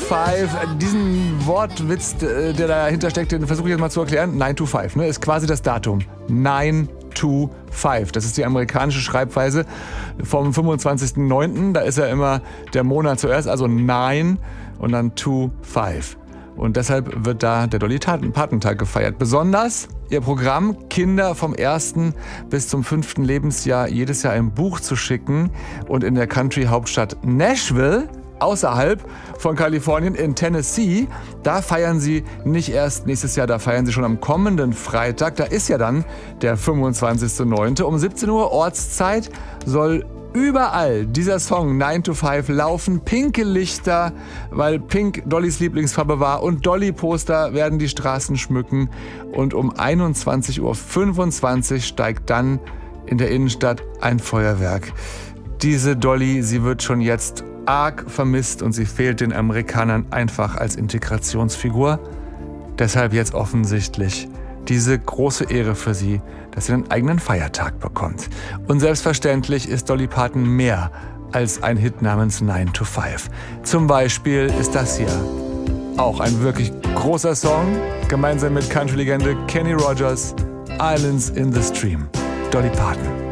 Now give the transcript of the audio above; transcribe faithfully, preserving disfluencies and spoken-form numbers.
five. Diesen Wortwitz, der dahinter steckt, den versuche ich jetzt mal zu erklären. nine to five, ne, ist quasi das Datum. nine to five. Das ist die amerikanische Schreibweise vom fünfundzwanzigsten neunten Da ist ja immer der Monat zuerst, also nine und dann to five. Und deshalb wird da der Dolly Parton-Tag gefeiert. Besonders ihr Programm, Kinder vom ersten bis zum fünften Lebensjahr jedes Jahr ein Buch zu schicken und in der Country-Hauptstadt Nashville, außerhalb von Kalifornien in Tennessee, da feiern sie nicht erst nächstes Jahr, da feiern sie schon am kommenden Freitag. Da ist ja dann der fünfundzwanzigste neunte Um siebzehn Uhr Ortszeit soll überall dieser Song nine to five laufen. Pinke Lichter, weil Pink Dollys Lieblingsfarbe war, und Dolly-Poster werden die Straßen schmücken. Und um einundzwanzig Uhr fünfundzwanzig steigt dann in der Innenstadt ein Feuerwerk. Diese Dolly, sie wird schon jetzt arg vermisst und sie fehlt den Amerikanern einfach als Integrationsfigur. Deshalb jetzt offensichtlich diese große Ehre für sie, dass sie einen eigenen Feiertag bekommt. Und selbstverständlich ist Dolly Parton mehr als ein Hit namens nine to five. Zum Beispiel ist das hier auch ein wirklich großer Song, gemeinsam mit Country-Legende Kenny Rogers, Islands in the Stream. Dolly Parton.